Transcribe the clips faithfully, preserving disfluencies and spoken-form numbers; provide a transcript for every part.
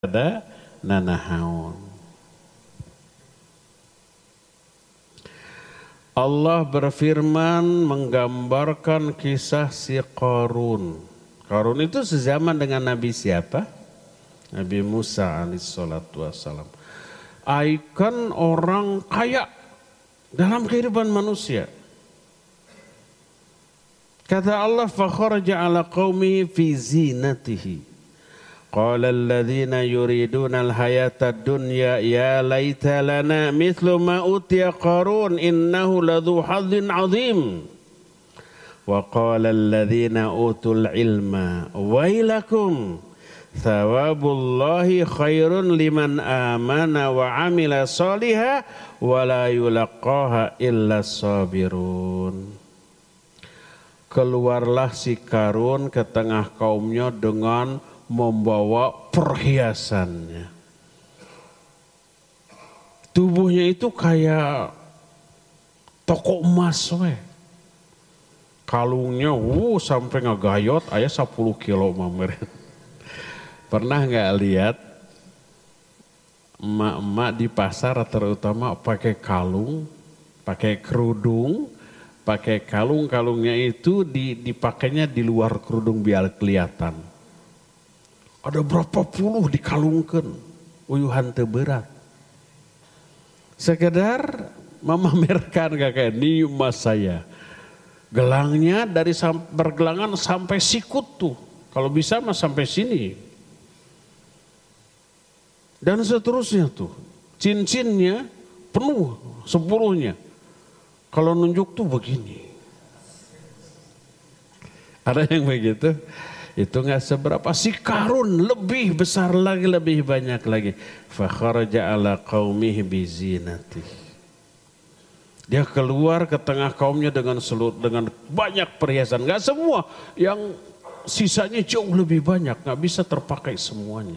ada nanahaun. Allah berfirman menggambarkan kisah si Qarun. Qarun itu sezaman dengan Nabi siapa? Nabi Musa alaihissalatu wassalam. Ikon orang kaya dalam kehidupan manusia. Kata Allah, fakharaja ala qaumihi fi zinatihi. Qala alladhina yuriduna al-hayata ad-dunya ya laita lana mithlu ma utiya Qarun innahu ladhu hadzin 'adzim. Wa qala alladhina utul ilma wailakum thawabullahi khairun liman amana wa 'amila shalihan wa la yulaqaha illa sabirun. Keluarlah si Qarun ke tengah kaumnya dengan membawa perhiasannya. Tubuhnya itu kayak toko emas we. Kalungnya wuh sampai ngagayot aya sepuluh kilo mamer. Pernah nggak lihat emak-emak di pasar terutama pakai kalung, pakai kerudung, pakai kalung, kalungnya itu dipakainya di luar kerudung biar kelihatan. Ada berapa puluh dikalungkan, uyuhan teu berat. Sekedar memamerkan kakek ini emas saya. Gelangnya dari pergelangan sampai sikut tuh. Kalau bisa mah sampai sini. Dan seterusnya tuh. Cincinnya penuh sepuluhnya. Kalau nunjuk tuh begini. Ada yang begitu? Itu nggak seberapa. Si Qarun lebih besar lagi, lebih banyak lagi. Fakharaja ala qaumihi bizinatihi. Dia keluar ke tengah kaumnya dengan seluruh, dengan banyak perhiasan. Nggak semua, yang sisanya jauh lebih banyak, nggak bisa terpakai semuanya.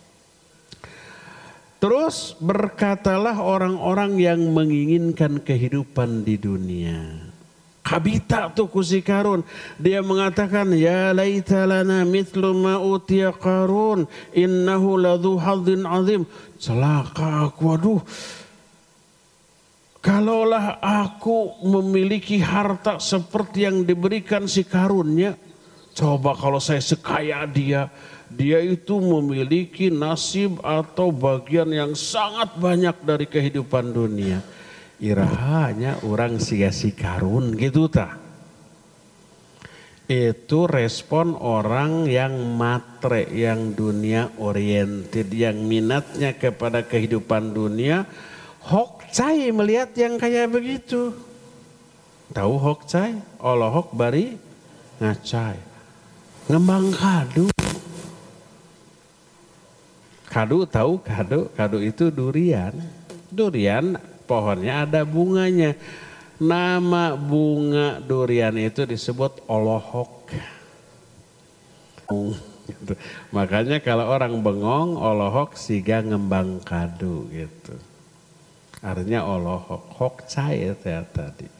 Terus berkatalah orang-orang yang menginginkan kehidupan di dunia. Kabita tuh ku si Qarun. Dia mengatakan, ya laita lana mithlu ma utiya Qarun innahu ladhu hadzin 'adzim. Celaka aku, aduh. Kalaulah aku memiliki harta seperti yang diberikan si Qarunnya. Coba kalau saya sekaya dia. Dia itu memiliki nasib atau bagian yang sangat banyak dari kehidupan dunia. Irahanya orang sia si Qarun gitu tah. Itu respon orang yang matre, yang dunia oriented, yang minatnya kepada kehidupan dunia. Hokcai melihat yang kayak begitu. Tahu hokcai? Olohok bari ngacai. Ngembang kadu. Kadu tahu kadu? Kadu itu durian. Durian pohonnya ada bunganya. Nama bunga durian itu disebut olohok. Makanya kalau orang bengong, olohok siga ngembang kadu gitu. Artinya olohok, hokcai ya tadi.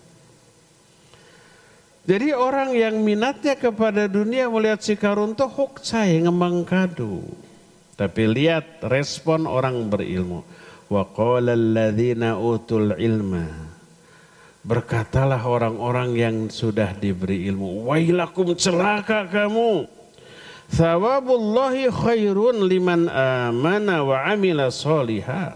Jadi orang yang minatnya kepada dunia melihat si Qarun tuh hokcai, ngembang kadu. Tapi lihat respon orang berilmu. Wa qala alladhina utul ilma. Berkatalah orang-orang yang sudah diberi ilmu. Wailakum, celaka kamu. Thawabullahi khairun liman amana wa amila sholiha.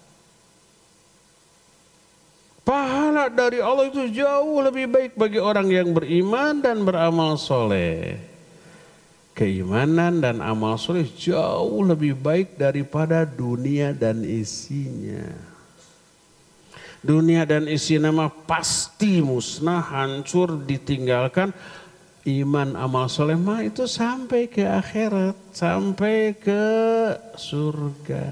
Pahala dari Allah itu jauh lebih baik bagi orang yang beriman dan beramal soleh. Keimanan dan amal soleh jauh lebih baik daripada dunia dan isinya. Dunia dan isinya mah pasti musnah, hancur, ditinggalkan. Iman amal soleh mah itu sampai ke akhirat, sampai ke surga.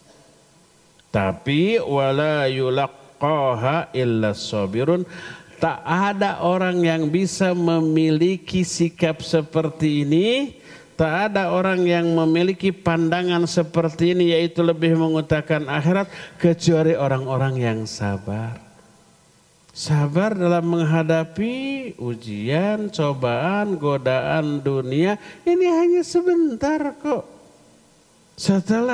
Tapi wala yulaqaha illa sabirun. Tak ada orang yang bisa memiliki sikap seperti ini. Tak ada orang yang memiliki pandangan seperti ini, yaitu lebih mengutamakan akhirat, kecuali orang-orang yang sabar. Sabar dalam menghadapi ujian, cobaan, godaan dunia. Ini hanya sebentar kok. Setelah